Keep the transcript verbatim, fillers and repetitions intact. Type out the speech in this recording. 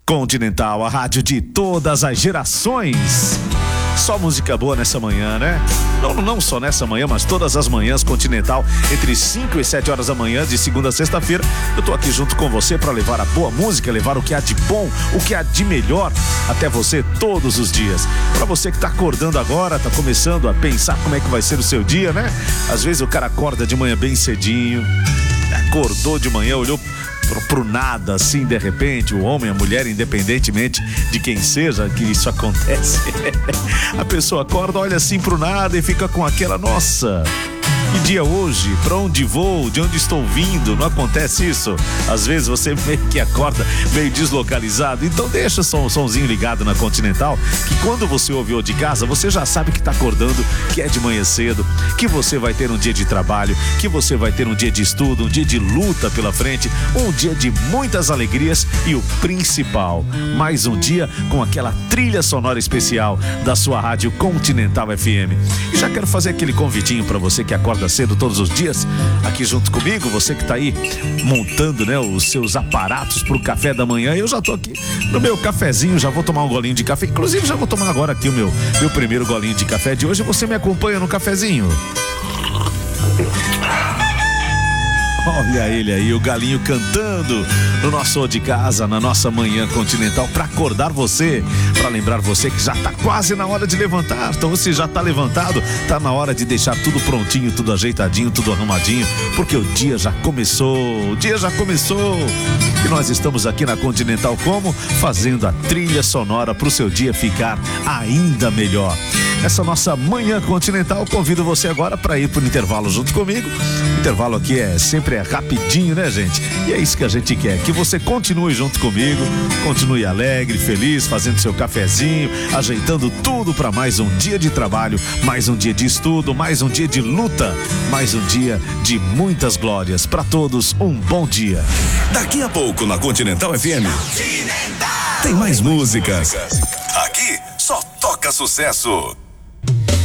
Continental, a rádio de todas as gerações. Só música boa nessa manhã, né? Não, não só nessa manhã, mas todas as manhãs, Continental, entre cinco e sete horas da manhã, de segunda a sexta-feira. Eu tô aqui junto com você para levar a boa música, levar o que há de bom, o que há de melhor até você todos os dias. Para você que tá acordando agora, tá começando a pensar como é que vai ser o seu dia, né? Às vezes o cara acorda de manhã bem cedinho, acordou de manhã, olhou Pro, pro nada, assim, de repente, o homem, a mulher, independentemente de quem seja, que isso acontece. A pessoa acorda, olha assim pro nada e fica com aquela, nossa, que dia hoje? Pra onde vou? De onde estou vindo? Não acontece isso? Às vezes você meio que acorda meio deslocalizado. Então deixa o som, somzinho ligado na Continental, que quando você ouve de casa, você já sabe que tá acordando, que é de manhã cedo, que você vai ter um dia de trabalho, que você vai ter um dia de estudo, um dia de luta pela frente, um dia de muitas alegrias e o principal, mais um dia com aquela trilha sonora especial da sua rádio Continental F M. E já quero fazer aquele convitinho para você que acorda cedo todos os dias, aqui junto comigo, você que tá aí montando, né, os seus aparatos pro café da manhã. Eu já tô aqui no meu cafezinho, já vou tomar um golinho de café, inclusive já vou tomar agora aqui o meu, meu primeiro golinho de café de hoje. Você me acompanha no cafezinho? Olha ele aí, o galinho cantando no nosso de casa, na nossa manhã Continental, para acordar você, para lembrar você que já tá quase na hora de levantar. Então você já tá levantado, tá na hora de deixar tudo prontinho, tudo ajeitadinho, tudo arrumadinho, porque o dia já começou, o dia já começou. E nós estamos aqui na Continental como? Fazendo a trilha sonora pro seu dia ficar ainda melhor. Essa nossa manhã Continental, convido você agora para ir pro intervalo junto comigo. O intervalo aqui é sempre é rapidinho, né, gente? E é isso que a gente quer, que você continue junto comigo, continue alegre, feliz, fazendo seu cafezinho, ajeitando tudo para mais um dia de trabalho, mais um dia de estudo, mais um dia de luta, mais um dia de muitas glórias. Para todos, um bom dia. Daqui a pouco na Continental F M tem mais músicas. Aqui só toca sucesso.